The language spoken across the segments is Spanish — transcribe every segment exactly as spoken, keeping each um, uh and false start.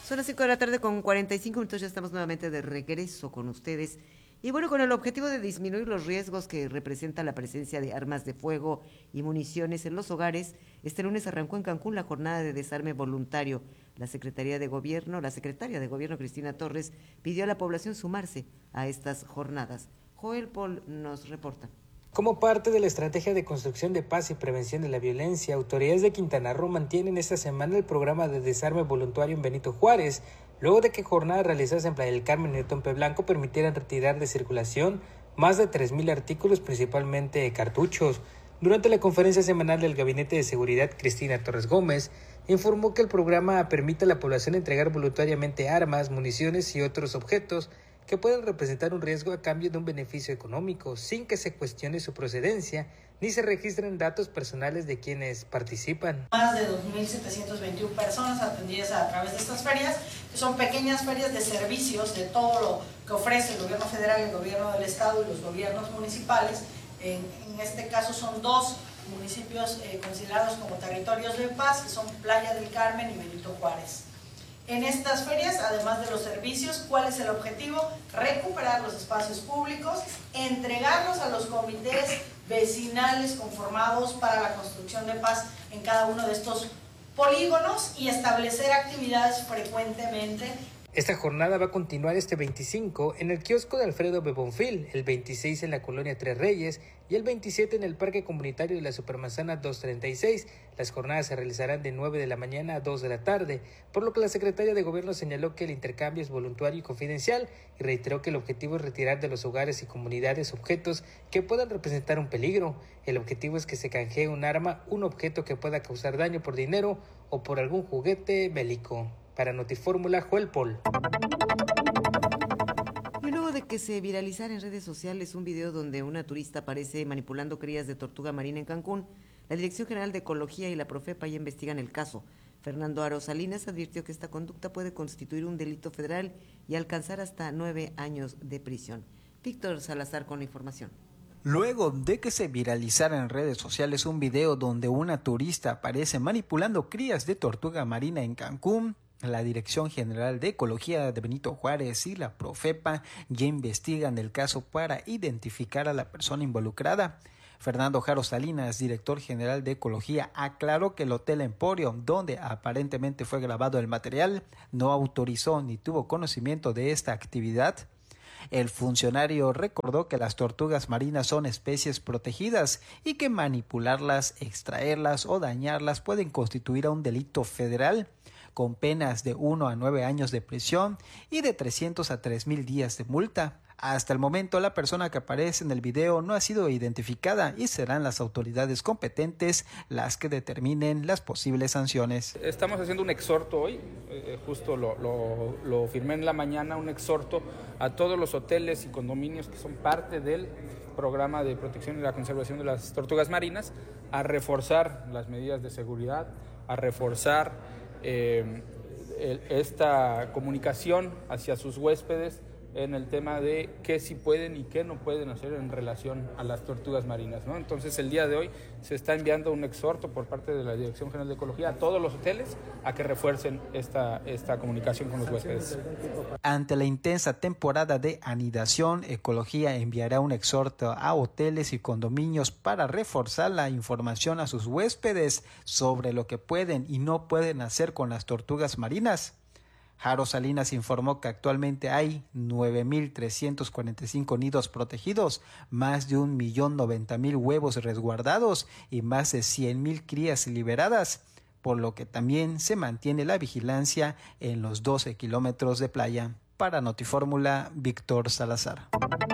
Son las cinco de la tarde con cuarenta y cinco minutos, ya estamos nuevamente de regreso con ustedes. Y bueno, con el objetivo de disminuir los riesgos que representa la presencia de armas de fuego y municiones en los hogares, este lunes arrancó en Cancún la jornada de desarme voluntario. La Secretaría de Gobierno, la secretaria de Gobierno, Cristina Torres, pidió a la población sumarse a estas jornadas. Joel Paul nos reporta. Como parte de la estrategia de construcción de paz y prevención de la violencia, autoridades de Quintana Roo mantienen esta semana el programa de desarme voluntario en Benito Juárez, luego de que jornadas realizadas en Playa del Carmen y Otompe Blanco permitieran retirar de circulación más de tres mil artículos, principalmente cartuchos. Durante la conferencia semanal del Gabinete de Seguridad, Cristina Torres Gómez informó que el programa permite a la población entregar voluntariamente armas, municiones y otros objetos que pueden representar un riesgo a cambio de un beneficio económico, sin que se cuestione su procedencia ni se registren datos personales de quienes participan. Más de dos mil setecientas veintiuna personas atendidas a través de estas ferias, que son pequeñas ferias de servicios de todo lo que ofrece el gobierno federal, el gobierno del estado y los gobiernos municipales. En, en este caso son dos municipios eh, considerados como territorios de paz, que son Playa del Carmen y Benito Juárez. En estas ferias, además de los servicios, ¿cuál es el objetivo? Recuperar los espacios públicos, entregarlos a los comités vecinales conformados para la construcción de paz en cada uno de estos polígonos y establecer actividades frecuentemente. Esta jornada va a continuar este veinticinco en el kiosco de Alfredo Bebonfil, el veintiséis en la colonia Tres Reyes y el veintisiete en el Parque Comunitario de la Supermanzana doscientos treinta y seis. Las jornadas se realizarán de nueve de la mañana a dos de la tarde, por lo que la secretaria de Gobierno señaló que el intercambio es voluntario y confidencial y reiteró que el objetivo es retirar de los hogares y comunidades objetos que puedan representar un peligro. El objetivo es que se canjee un arma, un objeto que pueda causar daño por dinero o por algún juguete bélico. Para Notifórmula, Joel Paul. Y luego de que se viralizara en redes sociales un video donde una turista aparece manipulando crías de tortuga marina en Cancún, la Dirección General de Ecología y la Profepa ya investigan el caso. Fernando Aro Salinas advirtió que esta conducta puede constituir un delito federal y alcanzar hasta nueve años de prisión. Víctor Salazar con la información. Luego de que se viralizara en redes sociales un video donde una turista aparece manipulando crías de tortuga marina en Cancún, la Dirección General de Ecología de Benito Juárez y la Profepa ya investigan el caso para identificar a la persona involucrada. Fernando Jaro Salinas, director general de Ecología, aclaró que el Hotel Emporio, donde aparentemente fue grabado el material, no autorizó ni tuvo conocimiento de esta actividad. El funcionario recordó que las tortugas marinas son especies protegidas y que manipularlas, extraerlas o dañarlas pueden constituir un delito federal, con penas de uno a nueve años de prisión y de trescientos a tres mil días de multa. Hasta el momento, la persona que aparece en el video no ha sido identificada y serán las autoridades competentes las que determinen las posibles sanciones. Estamos haciendo un exhorto hoy, eh, justo lo, lo, lo firmé en la mañana, un exhorto a todos los hoteles y condominios que son parte del programa de protección y la conservación de las tortugas marinas a reforzar las medidas de seguridad, a reforzar eh, el, esta comunicación hacia sus huéspedes en el tema de qué sí pueden y qué no pueden hacer en relación a las tortugas marinas, ¿no? Entonces, el día de hoy se está enviando un exhorto por parte de la Dirección General de Ecología a todos los hoteles a que refuercen esta, esta comunicación con los huéspedes. Ante la intensa temporada de anidación, Ecología enviará un exhorto a hoteles y condominios para reforzar la información a sus huéspedes sobre lo que pueden y no pueden hacer con las tortugas marinas. Jaro Salinas informó que actualmente hay nueve mil trescientos cuarenta y cinco nidos protegidos, más de un millón noventa mil huevos resguardados y más de cien mil crías liberadas, por lo que también se mantiene la vigilancia en los doce kilómetros de playa. Para Notifórmula, Víctor Salazar.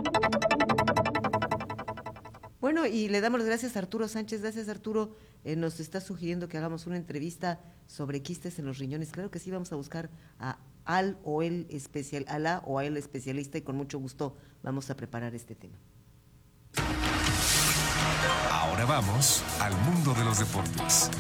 Bueno, y le damos las gracias a Arturo Sánchez. Gracias, Arturo. Eh, nos está sugiriendo que hagamos una entrevista sobre quistes en los riñones. Claro que sí, vamos a buscar a al o el especial, a la o a el especialista y con mucho gusto vamos a preparar este tema. Ahora vamos al mundo de los deportes.